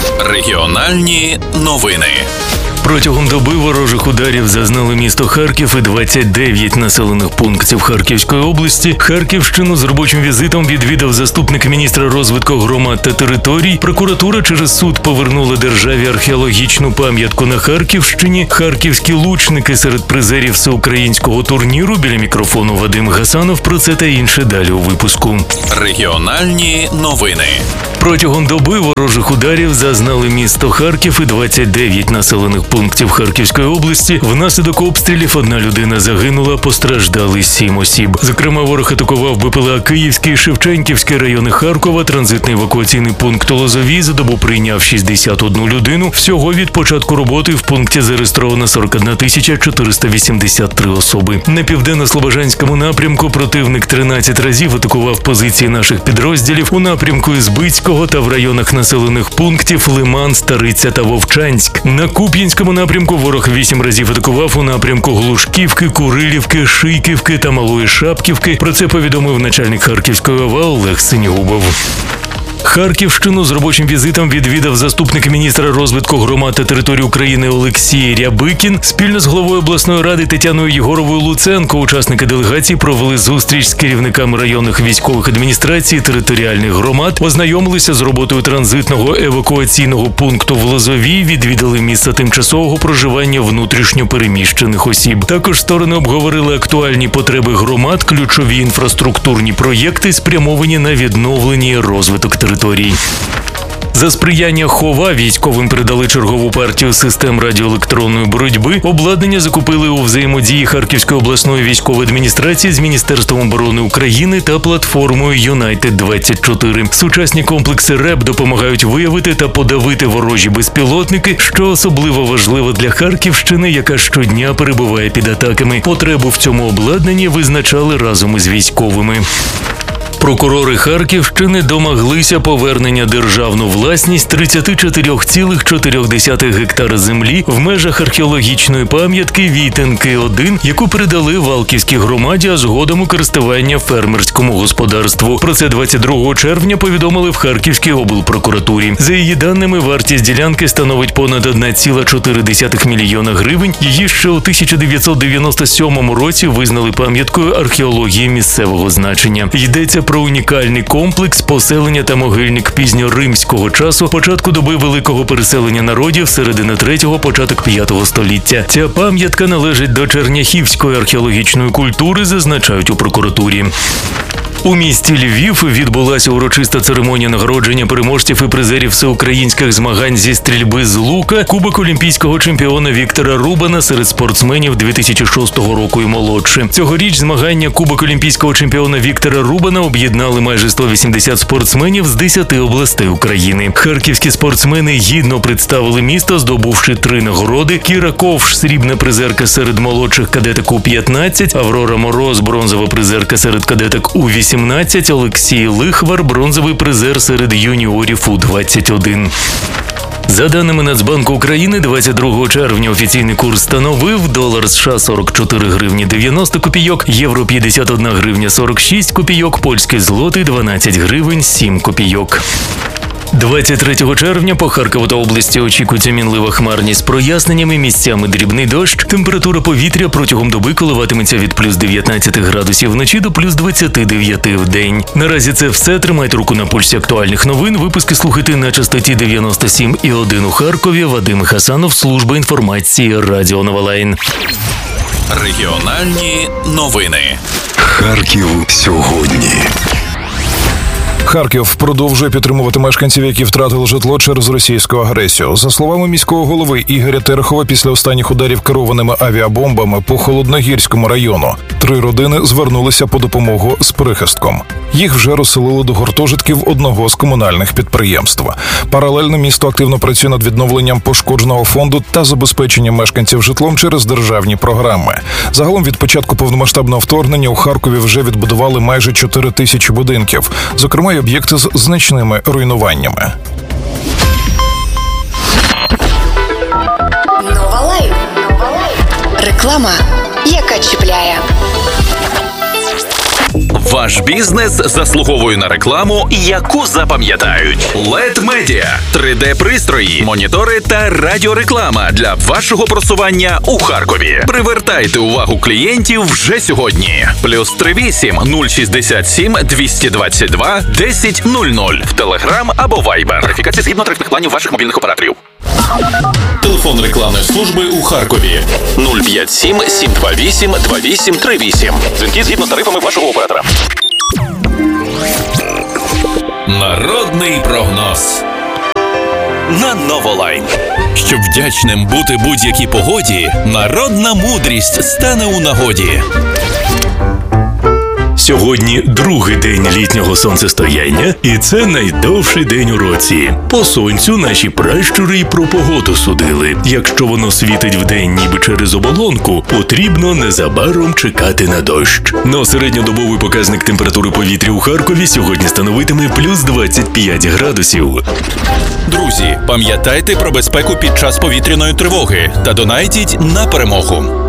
Регіональні новини. Протягом доби ворожих ударів зазнали місто Харків і 29 населених пунктів Харківської області. Харківщину з робочим візитом відвідав заступник міністра розвитку громад та територій. Прокуратура через суд повернула державі археологічну пам'ятку на Харківщині. Харківські лучники серед призерів всеукраїнського турніру. Біля мікрофону Вадим Гасанов. Про це та інше далі у випуску. Регіональні новини. Протягом доби ворожих ударів зазнали місто Харків і 29 населених пунктів Харківської області. Внаслідок обстрілів одна людина загинула, постраждали 7 осіб. Зокрема, ворог атакував БПЛА Київський і Шевченківський райони Харкова. Транзитний евакуаційний пункт у Лозовій за добу прийняв 61 людину. Всього від початку роботи в пункті зареєстровано 41 483 особи. На південно-слобожанському напрямку противник 13 разів атакував позиції наших підрозділів у напрямку Ізбицького та в районах населених пунктів Лиман, Стариця та Вовчанськ. На Куп'янському напрямку ворог 8 разів атакував у напрямку Глушківки, Курилівки, Шийківки та Малої Шапківки. Про це повідомив начальник Харківської ОВА Олег Синігубов. Харківщину з робочим візитом відвідав заступник міністра розвитку громад та територій України Олексій Рябикін. Спільно з головою обласної ради Тетяною Єгоровою Луценко учасники делегації провели зустріч з керівниками районних військових адміністрацій територіальних громад, ознайомилися з роботою транзитного евакуаційного пункту в Лозовій, відвідали місце тимчасового проживання внутрішньо переміщених осіб. Також сторони обговорили актуальні потреби громад, ключові інфраструктурні проєкти, спрямовані на відновлення і розвиток територій. За сприяння ХОВА військовим передали чергову партію систем радіоелектронної боротьби. Обладнання закупили у взаємодії Харківської обласної військової адміністрації з Міністерством оборони України та платформою Юнайтед-24. Сучасні комплекси РЕБ допомагають виявити та подавити ворожі безпілотники, що особливо важливо для Харківщини, яка щодня перебуває під атаками. Потребу в цьому обладнанні визначали разом із військовими. Прокурори Харківщини домоглися повернення державну власність 34,4 гектара землі в межах археологічної пам'ятки Війтенки-1, яку передали Валківській громаді, а згодом у користування фермерському господарству. Про це 22 червня повідомили в Харківській облпрокуратурі. За її даними, вартість ділянки становить понад 1,4 мільйона гривень. Її ще у 1997 році визнали пам'яткою археології місцевого значення. Йдеться про унікальний комплекс, поселення та могильник пізньоримського часу, початку доби великого переселення народів, середини 3-го, початок 5-го століття. Ця пам'ятка належить до черняхівської археологічної культури, зазначають у прокуратурі. У місті Львів відбулася урочиста церемонія нагородження переможців і призерів всеукраїнських змагань зі стрільби з лука, Кубок олімпійського чемпіона Віктора Рубана серед спортсменів 2006 року і молодше. Цьогоріч змагання Кубок олімпійського чемпіона Віктора Рубана об'єднали майже 180 спортсменів з 10 областей України. Харківські спортсмени гідно представили місто, здобувши 3 нагороди. Кіра Ковш – срібна призерка серед молодших кадеток У-15, Аврора Мороз – бронзова призерка серед кадеток У-18, Олексій Лихвар – бронзовий призер серед юніорів У-21. За даними Нацбанку України, 22 червня офіційний курс становив долар США 44 гривні 90 копійок, євро 51 гривня 46 копійок, польський злотий 12 гривень 7 копійок. 23 червня по Харкову та області очікується мінлива хмарність з проясненнями, місцями дрібний дощ. Температура повітря протягом доби коливатиметься від плюс 19 градусів вночі до плюс 29 в день. Наразі це все. Тримайте руку на пульсі актуальних новин. Випуски слухайте на частоті 97,1 у Харкові. Вадим Гасанов, служба інформації Радіо Нова Лайн. Регіональні новини. Харків сьогодні. Харків продовжує підтримувати мешканців, які втратили житло через російську агресію. За словами міського голови Ігоря Терехова, після останніх ударів керованими авіабомбами по Холодногірському району 3 родини звернулися по допомогу з прихистком. Їх вже розселили до гуртожитків одного з комунальних підприємств. Паралельно місто активно працює над відновленням пошкодженого фонду та забезпеченням мешканців житлом через державні програми. Загалом від початку повномасштабного вторгнення у Харкові вже відбудували майже 4 тисячі будинків, зокрема й об'єкти з значними руйнуваннями. Нова Лайн. Реклама, яка чіпляє. Ваш бізнес заслуговує на рекламу, яку запам'ятають. LED Media – 3D-пристрої, монітори та радіореклама для вашого просування у Харкові. Привертайте увагу клієнтів вже сьогодні. +38 067 222 1000 в Telegram або Viber. Верифікація згідно тарифних планів ваших мобільних операторів. Телефон рекламної служби у Харкові 057 728 2838. Дзвінки згідно з тарифами вашого оператора. Народний прогноз на Новолайн. Щоб вдячним бути будь-якій погоді, народна мудрість стане у нагоді. Сьогодні другий день літнього сонцестояння, і це найдовший день у році. По сонцю наші пращури й про погоду судили. Якщо воно світить вдень ніби через оболонку, потрібно незабаром чекати на дощ. Но середньодобовий показник температури повітря у Харкові сьогодні становитиме плюс 25 градусів. Друзі, пам'ятайте про безпеку під час повітряної тривоги та донайтіть на перемогу.